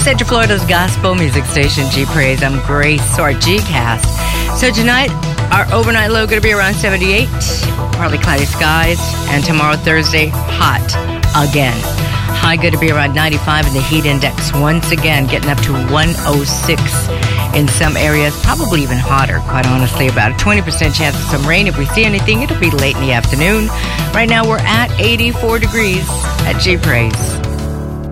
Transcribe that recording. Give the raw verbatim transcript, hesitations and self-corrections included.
Central Florida's gospel music station, G Praise. I'm Grace, or G-Cast. So tonight, our overnight low going to be around seventy-eight, partly cloudy skies, and tomorrow, Thursday, hot again. High going to be around ninety-five, and the heat index once again getting up to one oh six in some areas, probably even hotter, quite honestly. About a twenty percent chance of some rain. If we see anything, it'll be late in the afternoon. Right now, we're at eighty-four degrees at G Praise.